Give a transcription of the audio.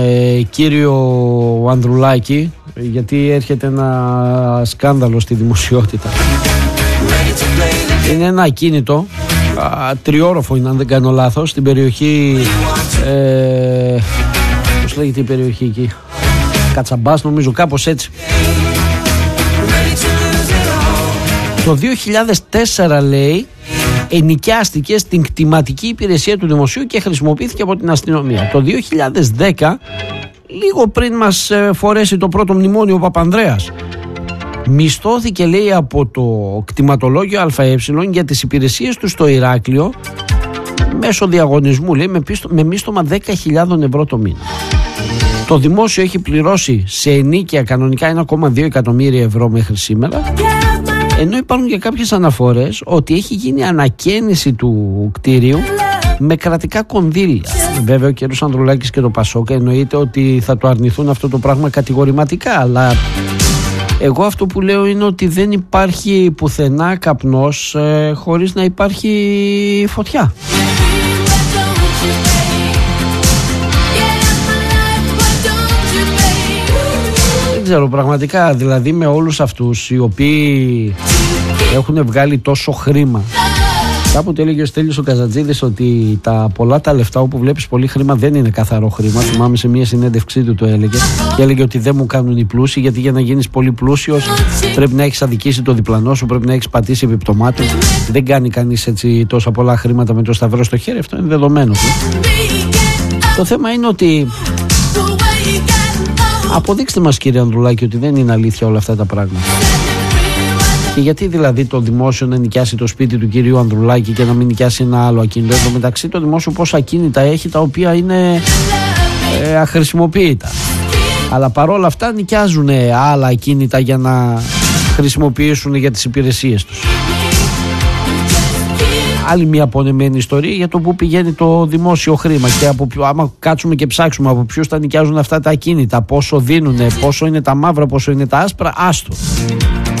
κύριο Ανδρουλάκη, γιατί έρχεται ένα σκάνδαλο στη δημοσιότητα. Είναι ένα ακίνητο, τριόροφο είναι αν δεν κάνω λάθος, στην περιοχή, πώς λέγεται η περιοχή εκεί, Κατσαμπάς νομίζω, κάπως έτσι. Το 2004 λέει ενοικιάστηκε στην κτηματική υπηρεσία του Δημοσίου και χρησιμοποιήθηκε από την αστυνομία. Το 2010, λίγο πριν μας φορέσει το πρώτο μνημόνιο ο Παπανδρέας, μισθώθηκε λέει από το κτηματολόγιο ΑΕ για τις υπηρεσίες του στο Ηράκλειο μέσω διαγωνισμού, λέει, με μίσθωμα 10.000 ευρώ το μήνα. Το Δημόσιο έχει πληρώσει σε ενίκεια κανονικά 1,2 εκατομμύρια ευρώ μέχρι σήμερα, ενώ υπάρχουν και κάποιες αναφορές ότι έχει γίνει ανακαίνιση του κτίριου με κρατικά κονδύλια. Βέβαια ο κ. Ανδρουλάκης και το Πασόκ εννοείται ότι θα το αρνηθούν αυτό το πράγμα κατηγορηματικά, αλλά εγώ αυτό που λέω είναι ότι δεν υπάρχει πουθενά καπνός χωρίς να υπάρχει φωτιά. Δεν ξέρω πραγματικά, δηλαδή με όλους αυτούς οι οποίοι έχουν βγάλει τόσο χρήμα. Κάποτε έλεγε ο Στέλιος ο Καζατζίδης ότι τα λεφτά όπου βλέπεις πολύ χρήμα δεν είναι καθαρό χρήμα. Θυμάμαι σε μια συνέντευξή του το έλεγε. Και έλεγε ότι δεν μου κάνουν οι πλούσιοι, γιατί για να γίνεις πολύ πλούσιος πρέπει να έχεις αδικήσει το διπλανό σου, πρέπει να έχεις πατήσει επιπτωμάτων. Δεν κάνει κανείς έτσι τόσα πολλά χρήματα με το σταυρό στο χέρι, αυτό είναι δεδομένο. Το θέμα είναι ότι αποδείξτε μας, κύριε Ανδρουλάκη, ότι δεν είναι αλήθεια όλα αυτά τα πράγματα. Και γιατί δηλαδή το Δημόσιο να νοικιάσει το σπίτι του κυρίου Ανδρουλάκη και να μην νοικιάσει ένα άλλο ακίνητο? Εδώ μεταξύ το Δημόσιο πόσα ακίνητα έχει τα οποία είναι αχρησιμοποιητά. Αλλά παρόλα αυτά νοικιάζουν άλλα ακίνητα για να χρησιμοποιήσουν για τις υπηρεσίες τους. Άλλη μια απονεμένη ιστορία για το που πηγαίνει το δημόσιο χρήμα και άμα κάτσουμε και ψάξουμε από ποιους τα νοικιάζουν αυτά τα ακίνητα, πόσο δίνουνε, πόσο είναι τα μαύρα, πόσο είναι τα άσπρα, άστο.